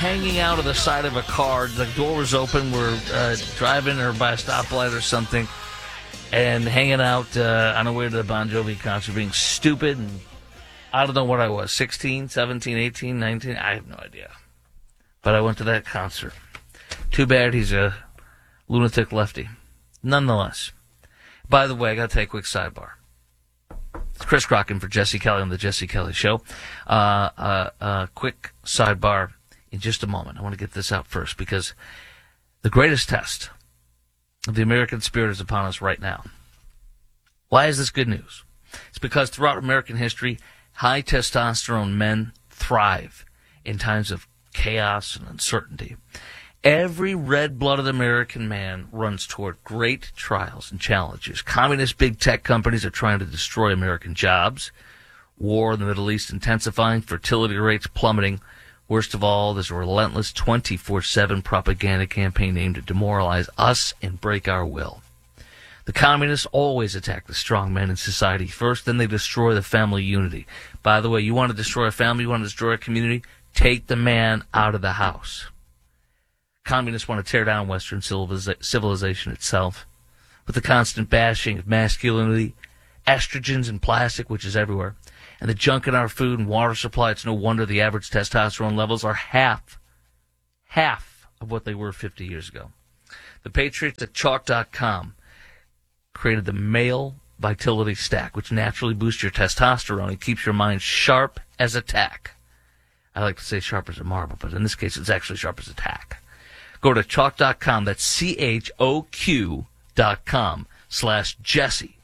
hanging out of the side of a car. The door was open. We're driving or by a stoplight or something, and hanging out on the way to the Bon Jovi concert, being stupid. And I don't know what I was, 16, 17, 18, 19. I have no idea. But I went to that concert. Too bad he's a lunatic lefty. Nonetheless. By the way, I got to take a quick sidebar. It's Chris Crocken for Jesse Kelly on the Jesse Kelly Show. Quick sidebar in just a moment. I want to get this out first because the greatest test of the American spirit is upon us right now. Why is this good news? It's because throughout American history, high testosterone men thrive in times of chaos and uncertainty. Every red-blooded American man runs toward great trials and challenges. Communist big tech companies are trying to destroy American jobs. War in the Middle East intensifying, fertility rates plummeting. Worst of all, there's a relentless 24/7 propaganda campaign aimed to demoralize us and break our will. The communists always attack the strong men in society first, then they destroy the family unity. By the way, you want to destroy a family, you want to destroy a community, take the man out of the house. Communists want to tear down Western civilization itself with the constant bashing of masculinity, estrogens and plastic, which is everywhere, and the junk in our food and water supply. It's no wonder the average testosterone levels are half of what they were 50 years ago. The patriots at Chalk.com created the Male Vitality Stack, which naturally boosts your testosterone and keeps your mind sharp as a tack. I like to say sharp as a marble, but in this case it's actually sharp as a tack. Go to Chalk.com, that's CHOQ.com/Jesse,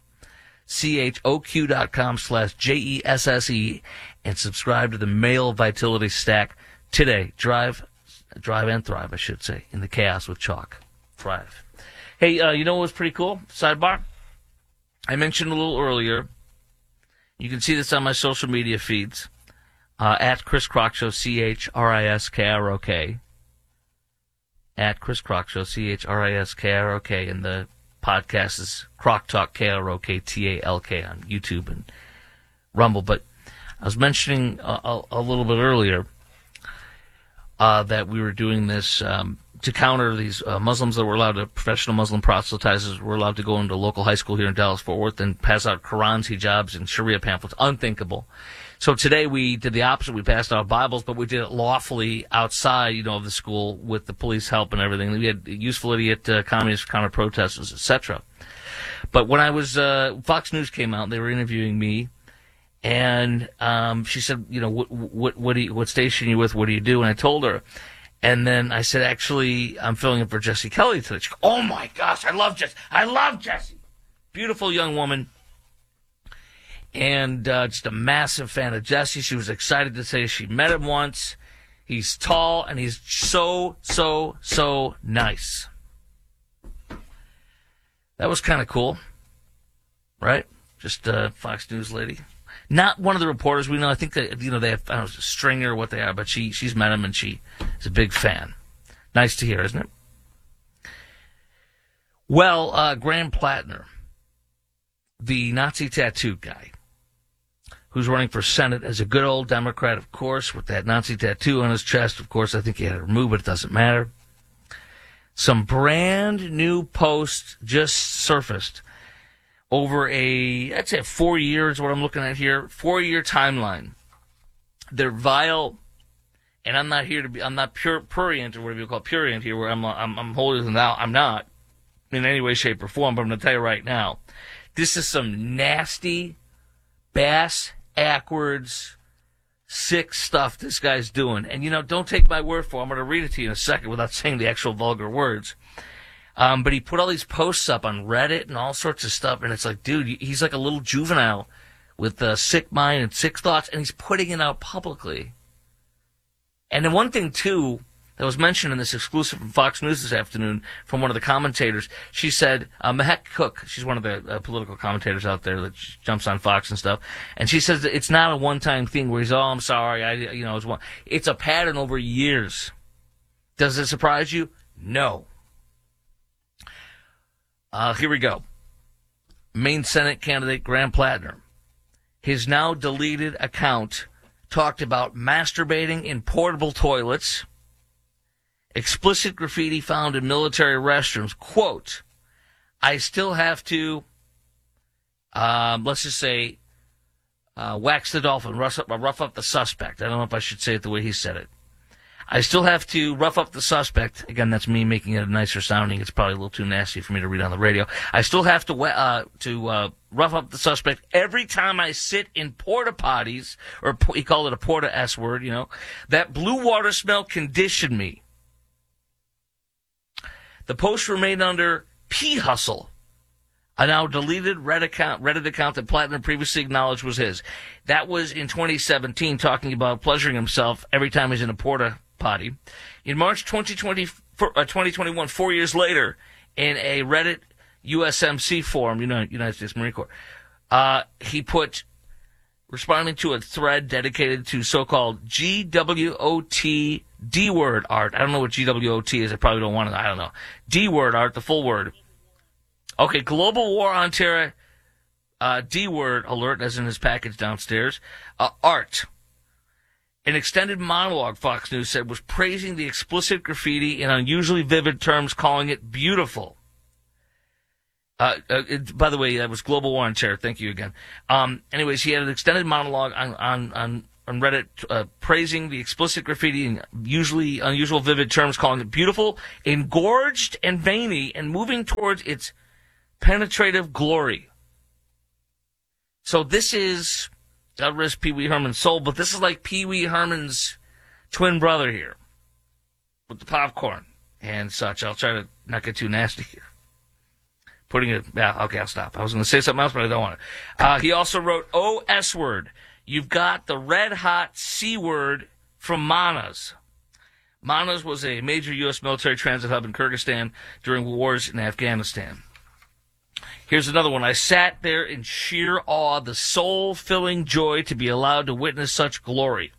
CHOQ.com/JESSE, and subscribe to the Male Vitality Stack today. Drive and thrive, I should say, in the chaos with Chalk. Thrive. Hey, you know what was pretty cool? Sidebar. I mentioned a little earlier, you can see this on my social media feeds, at Chris Crock Show, CHRISKROK. At Chris Crock Show, CHRISKROK, and the podcast is Crock Talk, KROKTALK on YouTube and Rumble. But I was mentioning a little bit earlier that we were doing this to counter these Muslims that were allowed to, professional Muslim proselytizers were allowed to go into a local high school here in Dallas-Fort Worth and pass out Qurans, hijabs, and Sharia pamphlets. Unthinkable. So today we did the opposite. We passed out Bibles, but we did it lawfully outside, of the school with the police help and everything. We had useful idiot communist counter-protesters, etc. But when I was, Fox News came out, they were interviewing me, and she said, what station are you with? What do you do? And I told her. And then I said, actually, I'm filling in for Jesse Kelly today. She goes, oh my gosh, I love Jesse. Beautiful young woman. And just a massive fan of Jesse. She was excited to say she met him once. He's tall, and he's so nice. That was kind of cool, right? Just a Fox News lady. Not one of the reporters we know. I think that, they have, I don't know, Stringer or what they are, but she's met him, and she is a big fan. Nice to hear, isn't it? Well, Graham Plattner, the Nazi tattoo guy, who's running for Senate as a good old Democrat, of course, with that Nazi tattoo on his chest. Of course, I think he had it removed, but it doesn't matter. Some brand new posts just surfaced over I'd say 4 years, what I'm looking at here, 4-year timeline. They're vile, and I'm not prurient, or whatever you call it, purient here, where I'm holier than thou. I'm not in any way, shape, or form, but I'm going to tell you right now. This is some nasty, backwards, sick stuff this guy's doing. And, don't take my word for it. I'm going to read it to you in a second without saying the actual vulgar words. But he put all these posts up on Reddit and all sorts of stuff, and it's like, dude, he's like a little juvenile with a sick mind and sick thoughts, and he's putting it out publicly. And then one thing, too, that was mentioned in this exclusive from Fox News this afternoon from one of the commentators, she said, Mehek Cook, she's one of the political commentators out there that jumps on Fox and stuff, and she says that it's not a one-time thing where he's, I'm sorry, it's a pattern over years. Does it surprise you? No. Here we go. Maine Senate candidate Graham Plattner. His now deleted account talked about masturbating in portable toilets, explicit graffiti found in military restrooms. Quote, I still have to, let's just say, wax the dolphin, rough up the suspect. I don't know if I should say it the way he said it. I still have to rough up the suspect. Again, that's me making it nicer sounding. It's probably a little too nasty for me to read on the radio. I still have to rough up the suspect every time I sit in porta potties, or he called it a porta S word, you know. That blue water smell conditioned me. The posts were made under P Hustle, a now deleted Reddit account that Platinum previously acknowledged was his. That was in 2017, talking about pleasuring himself every time he's in a porta potty. In March 2021, 4 years later, in a Reddit USMC forum, United States Marine Corps, he put, responding to a thread dedicated to so-called GWOT D-word art. I don't know what GWOT is. I probably don't want to. I don't know. D-word art, the full word. Okay, Global War on Terror, D-word alert, as in his package downstairs. Art. An extended monologue, Fox News said, was praising the explicit graffiti in unusually vivid terms, calling it beautiful. By the way, that was Global War on Terror. Thank you again. Anyways, he had an extended monologue on Reddit praising the explicit graffiti in usually unusual vivid terms, calling it beautiful, engorged and veiny, and moving towards its penetrative glory. So this is, God rest Pee Wee Herman's soul, but this is like Pee Wee Herman's twin brother here with the popcorn and such. I'll try to not get too nasty here. I'll stop. I was going to say something else, but I don't want it. He also wrote, S word. You've got the red hot C word from Manas. Manas was a major U.S. military transit hub in Kyrgyzstan during wars in Afghanistan. Here's another one. I sat there in sheer awe, the soul-filling joy to be allowed to witness such glory.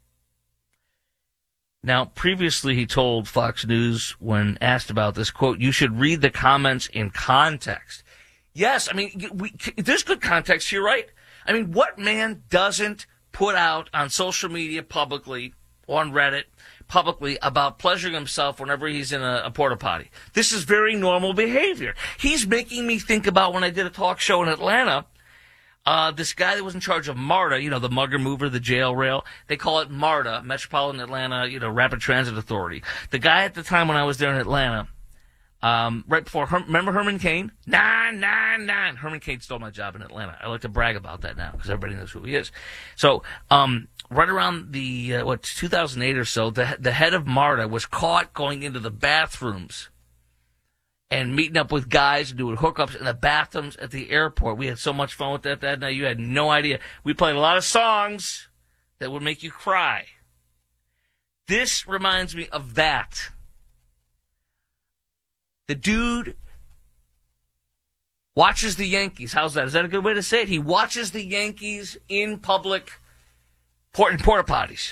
Now, previously he told Fox News when asked about this, quote, you should read the comments in context. Yes, I mean, there's good context here, right? I mean, what man doesn't put out on social media publicly, on Reddit, publicly, about pleasuring himself whenever he's in a porta potty? This is very normal behavior. He's making me think about when I did a talk show in Atlanta, this guy that was in charge of MARTA, the mugger mover, the jail rail. They call it MARTA, Metropolitan Atlanta, Rapid Transit Authority. The guy at the time when I was there in Atlanta, right before, remember Herman Cain? 999. Herman Cain stole my job in Atlanta. I like to brag about that now because everybody knows who he is. So, right around the 2008 or so, the head of MARTA was caught going into the bathrooms and meeting up with guys and doing hookups in the bathrooms at the airport. We had so much fun with that night. You had no idea. We played a lot of songs that would make you cry. This reminds me of that. The dude watches the Yankees. How's that? Is that a good way to say it? He watches the Yankees in public, in porta potties.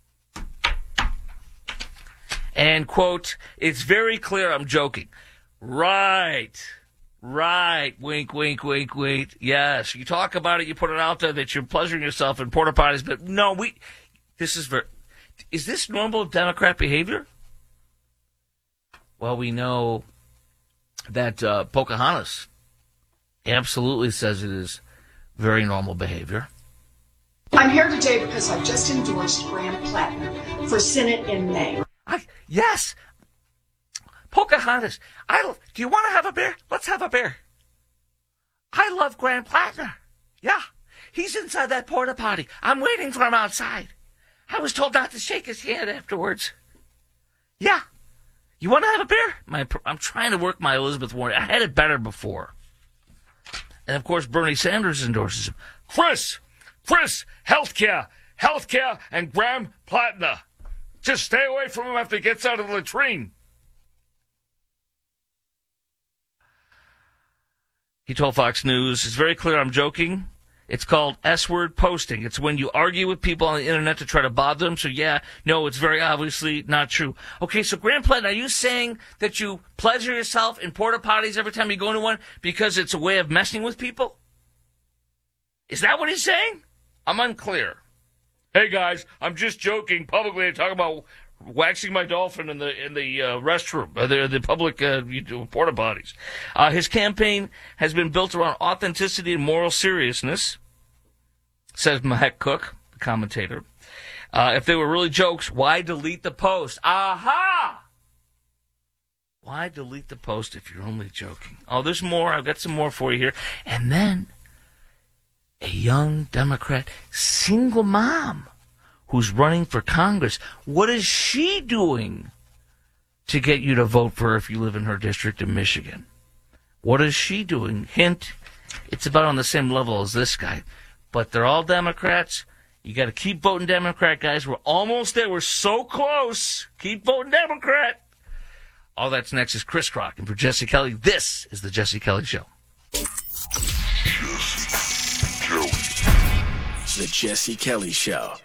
And, quote, it's very clear I'm joking. Right. Wink, wink, wink, wink. Yes, you talk about it, you put it out there that you're pleasuring yourself in porta potties, but no, is this normal Democrat behavior? Well, we know that Pocahontas absolutely says it is very normal behavior. I'm here today because I just endorsed Graham Plattner for Senate in May. Yes. Pocahontas. Do you want to have a beer? Let's have a beer. I love Graham Plattner. Yeah. He's inside that porta potty. I'm waiting for him outside. I was told not to shake his hand afterwards. Yeah. You want to have a beer? I'm trying to work my Elizabeth Warren. I had it better before. And, of course, Bernie Sanders endorses him. Chris, healthcare, and Graham Plattner. Just stay away from him after he gets out of the latrine. He told Fox News, it's very clear I'm joking. It's called S-word posting. It's when you argue with people on the internet to try to bother them. So, yeah, no, it's very obviously not true. Okay, so Graham Plattner, are you saying that you pleasure yourself in porta potties every time you go into one because it's a way of messing with people? Is that what he's saying? I'm unclear. Hey, guys, I'm just joking. Publicly, I talk about waxing my dolphin in the restroom, the public porta potties. His campaign has been built around authenticity and moral seriousness, says Mahek Cook, the commentator. If they were really jokes, why delete the post? Aha! Why delete the post if you're only joking? Oh, there's more. I've got some more for you here. And then a young Democrat single mom who's running for Congress. What is she doing to get you to vote for her if you live in her district in Michigan? What is she doing? Hint, it's about on the same level as this guy. But they're all Democrats. You got to keep voting Democrat, guys. We're almost there. We're so close. Keep voting Democrat. All that's next is Chris Crock. And for Jesse Kelly, this is The Jesse Kelly Show. The Jesse Kelly Show.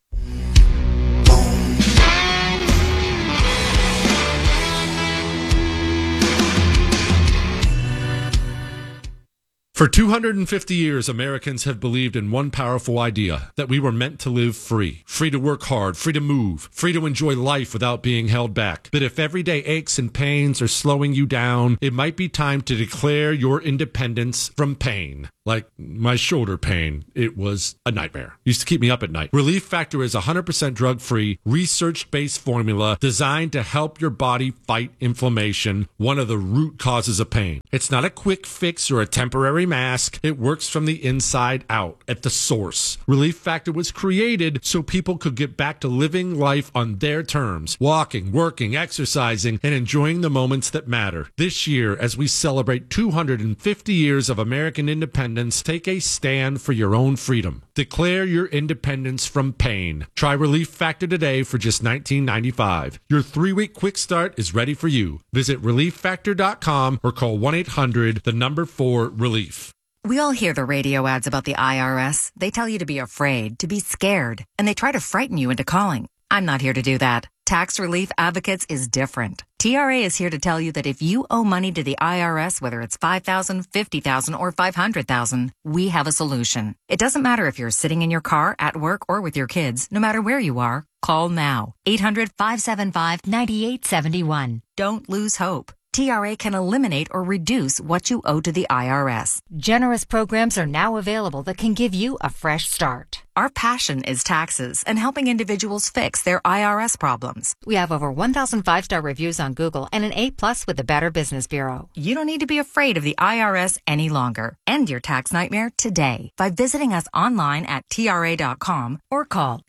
For 250 years, Americans have believed in one powerful idea, that we were meant to live free. Free to work hard, free to move, free to enjoy life without being held back. But if everyday aches and pains are slowing you down, it might be time to declare your independence from pain. Like my shoulder pain. It was a nightmare. Used to keep me up at night. Relief Factor is 100% drug-free, research-based formula designed to help your body fight inflammation, one of the root causes of pain. It's not a quick fix or a temporary mask. It works from the inside out, at the source. Relief Factor was created so people could get back to living life on their terms, walking, working, exercising, and enjoying the moments that matter. This year, as we celebrate 250 years of American independence, take a stand for your own freedom. Declare your independence from pain. Try Relief Factor today for just $19.95. Your 3-week quick start is ready for you. Visit ReliefFactor.com or call 1-800-4-RELIEF. We all hear the radio ads about the IRS. They tell you to be afraid, to be scared, and they try to frighten you into calling. I'm not here to do that. Tax Relief Advocates is different. TRA is here to tell you that if you owe money to the IRS, whether it's $5,000, $50,000, or $500,000, we have a solution. It doesn't matter if you're sitting in your car, at work, or with your kids. No matter where you are, call now. 800-575-9871. Don't lose hope. TRA can eliminate or reduce what you owe to the IRS. Generous programs are now available that can give you a fresh start. Our passion is taxes and helping individuals fix their IRS problems. We have over 1,000 5-star reviews on Google and an A+ with the Better Business Bureau. You don't need to be afraid of the IRS any longer. End your tax nightmare today by visiting us online at TRA.com or call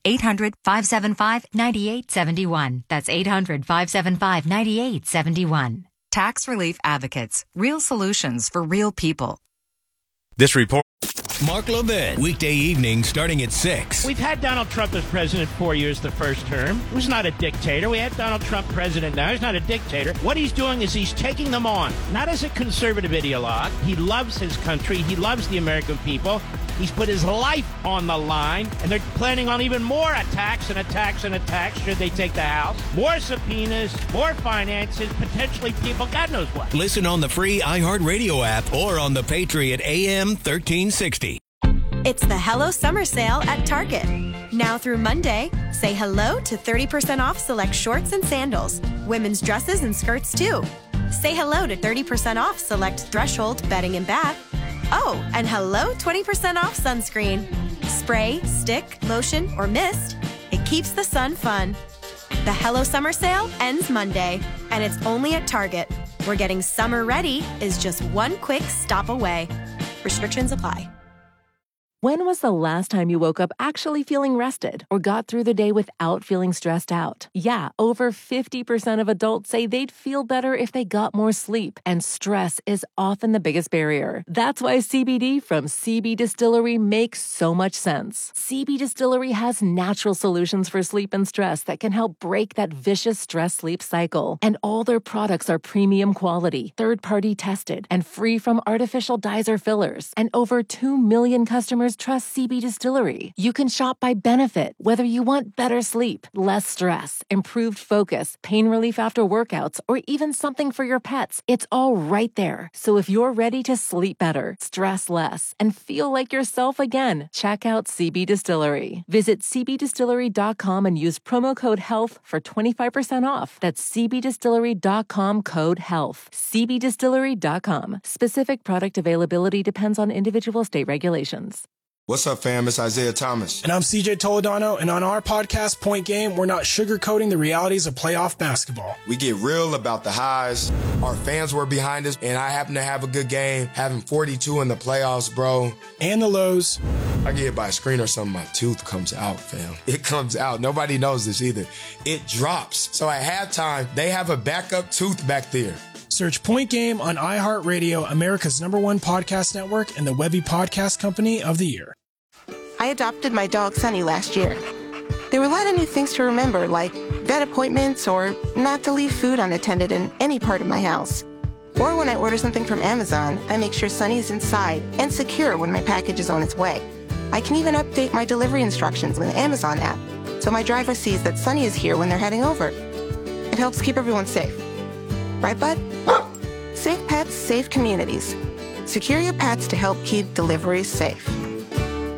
800-575-9871. That's 800-575-9871. Tax Relief Advocates. Real solutions for real people. This report. Mark Levin, weekday evening starting at 6. We've had Donald Trump as president 4 years the first term. He was not a dictator. We had Donald Trump president now. He's not a dictator. What he's doing is he's taking them on, not as a conservative ideologue. He loves his country. He loves the American people. He's put his life on the line, and they're planning on even more attacks and attacks and attacks should they take the House. More subpoenas, more finances, potentially people, God knows what. Listen on the free iHeartRadio app or on the Patriot AM 1360. It's the Hello Summer Sale at Target. Now through Monday, say hello to 30% off select shorts and sandals, women's dresses and skirts too. Say hello to 30% off select Threshold bedding and bath. Oh, and hello 20% off sunscreen. Spray, stick, lotion, or mist. It keeps the sun fun. The Hello Summer Sale ends Monday, and it's only at Target, where getting summer ready is just one quick stop away. Restrictions apply. When was the last time you woke up actually feeling rested or got through the day without feeling stressed out? Yeah, over 50% of adults say they'd feel better if they got more sleep, and stress is often the biggest barrier. That's why CBD from CB Distillery makes so much sense. CB Distillery has natural solutions for sleep and stress that can help break that vicious stress-sleep cycle. And all their products are premium quality, third-party tested, and free from artificial dyes or fillers. And over 2 million customers customers trust CB Distillery. You can shop by benefit, whether you want better sleep, less stress, improved focus, pain relief after workouts, or even something for your pets. It's all right there. So if you're ready to sleep better, stress less, and feel like yourself again, check out CB Distillery. Visit cbdistillery.com and use promo code HEALTH for 25% off. That's cbdistillery.com code HEALTH. cbdistillery.com. Specific product availability depends on individual state regulations. What's up, fam? It's Isaiah Thomas. And I'm CJ Toledano, and on our podcast, Point Game, we're not sugarcoating the realities of playoff basketball. We get real about the highs. Our fans were behind us, and I happen to have a good game, having 42 in the playoffs, bro. And the lows. I get hit by a screen or something, my tooth comes out, fam. It comes out. Nobody knows this either. It drops. So at halftime, they have a backup tooth back there. Search Point Game on iHeartRadio, America's #1 podcast network, and the Webby Podcast Company of the Year. I adopted my dog Sunny last year. There were a lot of new things to remember, like vet appointments or not to leave food unattended in any part of my house. Or when I order something from Amazon, I make sure Sunny is inside and secure when my package is on its way. I can even update my delivery instructions with the Amazon app, so my driver sees that Sunny is here when they're heading over. It helps keep everyone safe. Right, bud? Safe pets, safe communities. Secure your pets to help keep deliveries safe.